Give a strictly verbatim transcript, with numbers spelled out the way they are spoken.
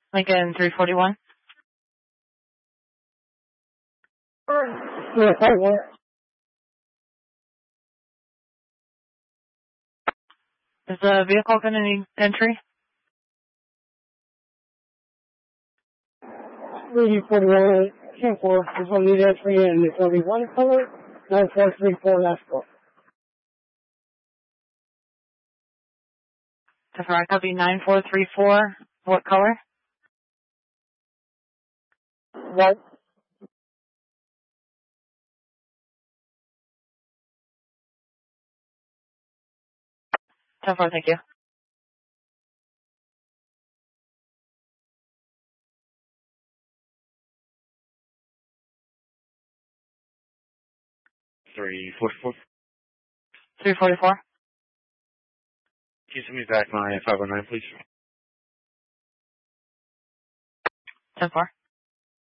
Lincoln three forty-one. Yeah, hi, what? Is the vehicle going to need entry? three forty-one, ten four, this one need entry in the thirty-one color, nine four three four last four. That's right, copy nine four three four. What color? White. ten four, thank you. three forty-four. three forty-four. Can you send me back my five oh nine, please? ten four.